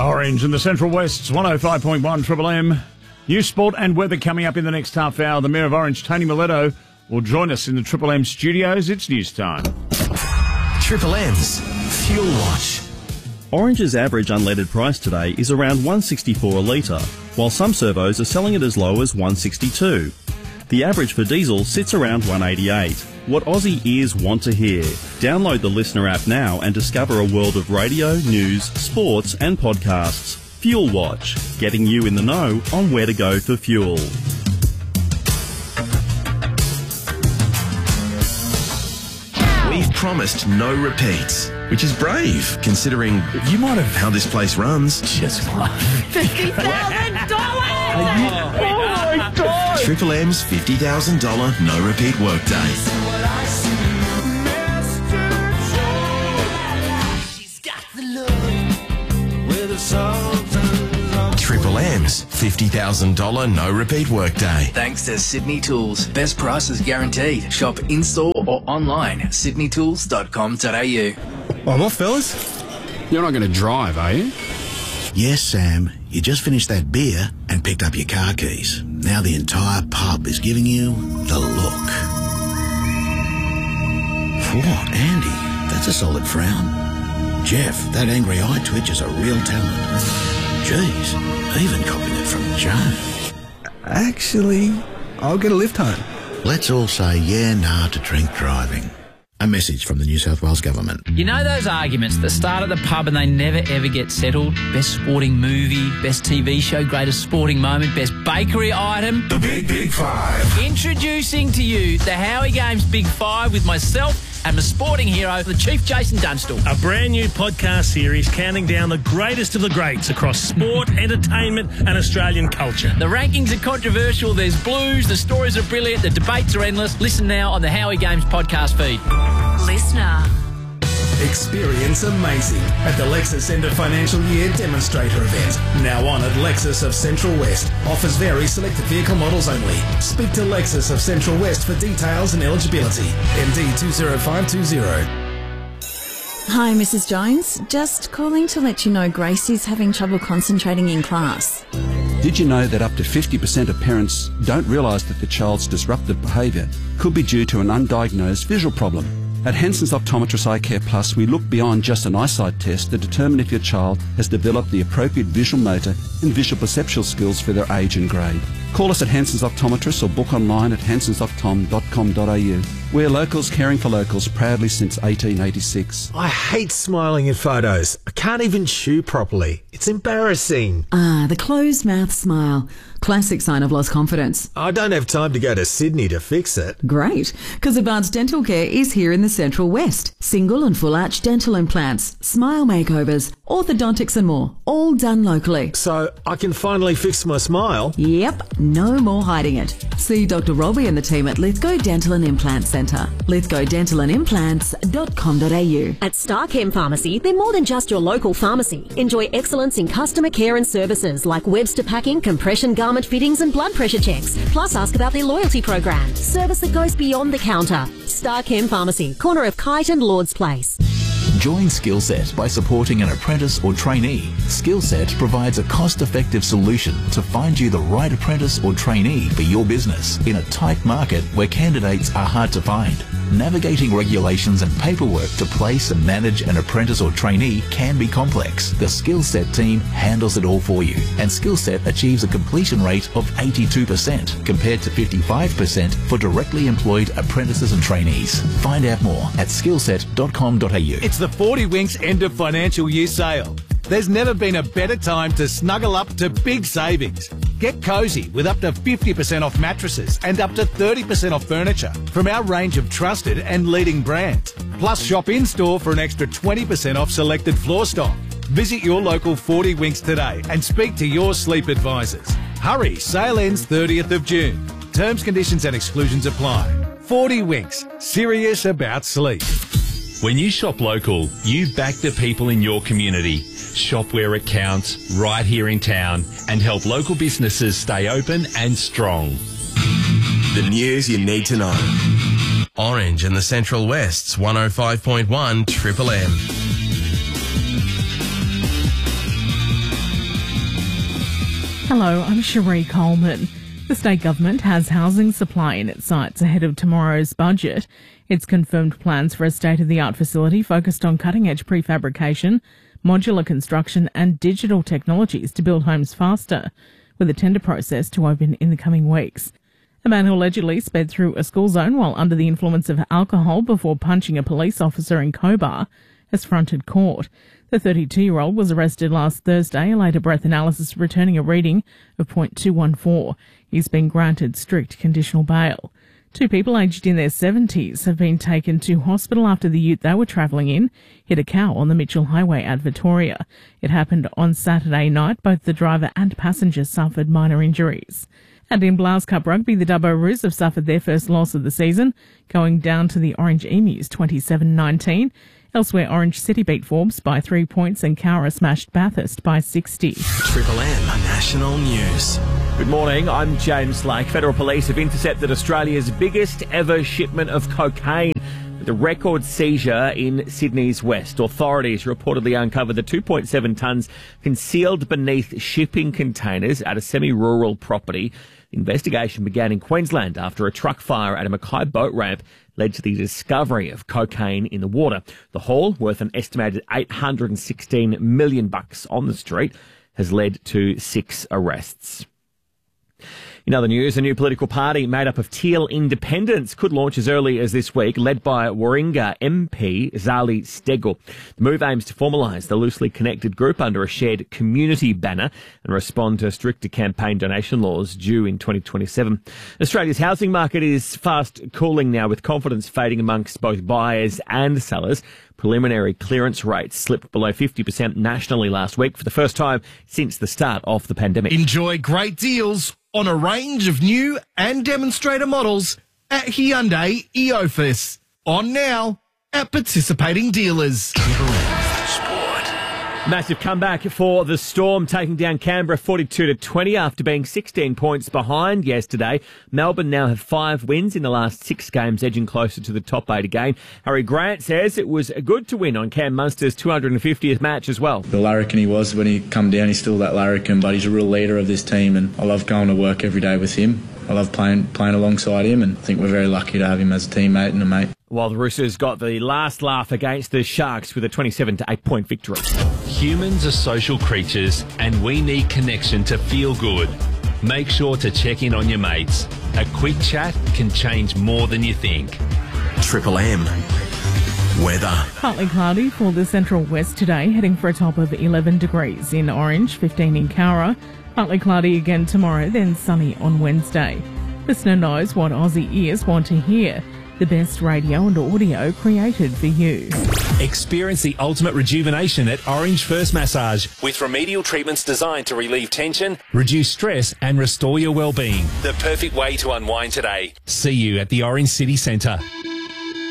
Orange in the Central West's 105.1 Triple M. News, sport and weather coming up in the next half hour. The Mayor of Orange, Tony Miletto, will join us in the Triple M studios. It's news time. Triple M's Fuel Watch. Orange's average unleaded price today is around $1.64 a litre, while some servos are selling it as low as $1.62. The average for diesel sits around $1.88. What Aussie ears want to hear. Download the Listener app now and discover a world of radio, news, sports and podcasts. Fuel Watch, getting you in the know on where to go for fuel. We've promised no repeats, which is brave, considering you might have how this place runs. Just what? $50,000! Oh my God! Triple M's $50,000 no repeat workday. Triple M's $50,000 no repeat workday. Thanks to Sydney Tools. Best prices guaranteed. Shop in-store or online. sydneytools.com.au. Oh, what, fellas? You're not going to drive, are you? Yes, Sam. You just finished that beer and picked up your car keys. Now the entire pub is giving you the look. Whoa, Andy, that's a solid frown. Jeff, that angry eye twitch is a real talent. Jeez, even copying it from Joan. Actually, I'll get a lift home. Let's all say yeah, nah to drink driving. A message from the New South Wales Government. You know those arguments that start at the pub and they never ever get settled? Best sporting movie, best TV show, greatest sporting moment, best bakery item? The Big Five. Introducing to you the Howie Games Big Five with myself and my sporting hero, the Chief Jason Dunstall. A brand new podcast series counting down the greatest of the greats across sport, entertainment and Australian culture. The rankings are controversial, there's blues, the stories are brilliant, the debates are endless. Listen now on the Howie Games podcast feed. Listener. Experience amazing at the Lexus End of Financial Year Demonstrator event. Now on at Lexus of Central West. Offers vary, selected vehicle models only. Speak to Lexus of Central West for details and eligibility. MD 20520. Hi, Mrs. Jones. Just calling to let you know Gracie's having trouble concentrating in class. Did you know that up to 50% of parents don't realise that the child's disruptive behaviour could be due to an undiagnosed visual problem? At Henson's Optometrist Eye Care Plus, we look beyond just an eyesight test to determine if your child has developed the appropriate visual motor and visual perceptual skills for their age and grade. Call us at Henson's Optometrist or book online at hensonsoptom.com.au. We're locals caring for locals proudly since 1886. I hate smiling in photos. I can't even chew properly. It's embarrassing. Ah, the closed mouth smile. Classic sign of lost confidence. I don't have time to go to Sydney to fix it. Great, because Advanced Dental Care is here in the Central West. Single and full arch dental implants, smile makeovers, orthodontics and more, all done locally. So I can finally fix my smile? Yep, no more hiding it. See Dr. Robbie and the team at Lithgow Dental and Implant Centre. lithgowdentalandimplants.com.au. At Starchem Pharmacy, they're more than just your local pharmacy. Enjoy excellence in customer care and services like Webster packing, compression garment fittings and blood pressure checks. Plus ask about their loyalty program. Service that goes beyond the counter. Starchem Pharmacy, corner of Kite and Lord's Place. Join Skillset by supporting an apprentice or trainee. Skillset provides a cost-effective solution to find you the right apprentice or trainee for your business in a tight market where candidates are hard to find. Navigating regulations and paperwork to place and manage an apprentice or trainee can be complex. The Skillset team handles it all for you, and Skillset achieves a completion rate of 82% compared to 55% for directly employed apprentices and trainees. Find out more at skillset.com.au. It's the 40 Winks end of financial year sale. There's never been a better time to snuggle up to big savings. Get cosy with up to 50% off mattresses and up to 30% off furniture from our range of trusted and leading brands. Plus shop in-store for an extra 20% off selected floor stock. Visit your local 40 Winks today and speak to your sleep advisors. Hurry, sale ends 30th of June. Terms, conditions and exclusions apply. 40 Winks, serious about sleep. When you shop local, you back the people in your community. Shop where it counts, right here in town, and help local businesses stay open and strong. The news you need to know. Orange in the Central West's 105.1 Triple M. Hello, I'm Cherie Coleman. The state government has housing supply in its sights ahead of tomorrow's budget. It's confirmed plans for a state-of-the-art facility focused on cutting-edge prefabrication, modular construction and digital technologies to build homes faster, with a tender process to open in the coming weeks. A man who allegedly sped through a school zone while under the influence of alcohol before punching a police officer in Cobar has fronted court. The 32-year-old was arrested last Thursday, a later breath analysis returning a reading of .214. He's been granted strict conditional bail. Two people aged in their 70s have been taken to hospital after the ute they were travelling in hit a cow on the Mitchell Highway at Victoria. It happened on Saturday night. Both the driver and passenger suffered minor injuries. And in Blouse Cup Rugby, the Dubbo Roos have suffered their first loss of the season, going down to the Orange Emus 27-19. Elsewhere, Orange City beat Forbes by 3 points and Cowra smashed Bathurst by 60. Triple M National News. Good morning, I'm James Lake. Federal Police have intercepted Australia's biggest ever shipment of cocaine with a record seizure in Sydney's west. Authorities reportedly uncovered the 2.7 tonnes concealed beneath shipping containers at a semi-rural property. The investigation began in Queensland after a truck fire at a Mackay boat ramp led to the discovery of cocaine in the water. The haul, worth an estimated $816 million on the street, has led to 6 arrests. In other news, a new political party made up of Teal independents could launch as early as this week, led by Warringah MP Zali Steggall. The move aims to formalise the loosely connected group under a shared community banner and respond to stricter campaign donation laws due in 2027. Australia's housing market is fast cooling now, with confidence fading amongst both buyers and sellers. Preliminary clearance rates slipped below 50% nationally last week for the first time since the start of the pandemic. Enjoy great deals on a range of new and demonstrator models at Hyundai Eofus. On now at participating dealers. Massive comeback for the Storm, taking down Canberra 42-20 after being 16 points behind yesterday. Melbourne now have 5 wins in the last 6 games, edging closer to the top 8 again. Harry Grant says it was good to win on Cam Munster's 250th match as well. The larrikin he was when he come down, he's still that larrikin, but he's a real leader of this team, and I love going to work every day with him. I love playing alongside him, and I think we're very lucky to have him as a teammate and a mate. While the Roosters got the last laugh against the Sharks with a 27-8 point victory. Humans are social creatures and we need connection to feel good. Make sure to check in on your mates. A quick chat can change more than you think. Triple M weather. Partly cloudy for the central west today, heading for a top of 11 degrees in Orange, 15 in Cowra. Partly cloudy again tomorrow, then sunny on Wednesday. Listener knows what Aussie ears want to hear. The best radio and audio created for you. Experience the ultimate rejuvenation at Orange First Massage with remedial treatments designed to relieve tension, reduce stress and restore your well-being. The perfect way to unwind today. See you at the Orange City Centre.